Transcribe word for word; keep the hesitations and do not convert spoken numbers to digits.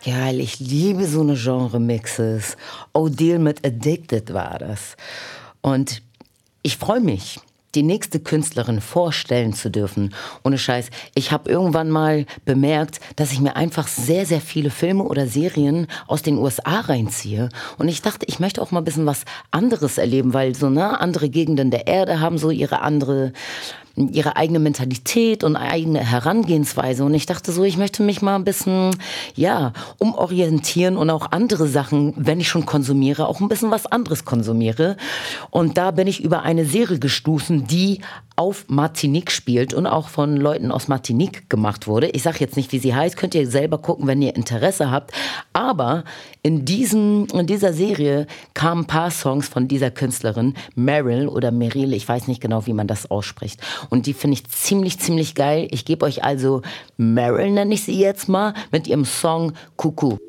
geil, ich liebe so eine Genre-Mixes. Odile mit Addicted war das. Und ich freue mich, die nächste Künstlerin vorstellen zu dürfen. Ohne Scheiß. Ich habe irgendwann mal bemerkt, dass ich mir einfach sehr, sehr viele Filme oder Serien aus den U S A reinziehe. Und ich dachte, ich möchte auch mal ein bisschen was anderes erleben, weil so ne, andere Gegenden der Erde haben so ihre andere... ihre eigene Mentalität und eigene Herangehensweise. Und ich dachte so, ich möchte mich mal ein bisschen, ja, umorientieren und auch andere Sachen, wenn ich schon konsumiere, auch ein bisschen was anderes konsumiere. Und da bin ich über eine Serie gestoßen, die auf Martinique spielt und auch von Leuten aus Martinique gemacht wurde. Ich sage jetzt nicht, wie sie heißt, könnt ihr selber gucken, wenn ihr Interesse habt. Aber in, diesem, in dieser Serie kamen ein paar Songs von dieser Künstlerin, Meryl oder Meryl, ich weiß nicht genau, wie man das ausspricht. Und die finde ich ziemlich, ziemlich geil. Ich gebe euch also Meryl, nenne ich sie jetzt mal, mit ihrem Song Cuckoo.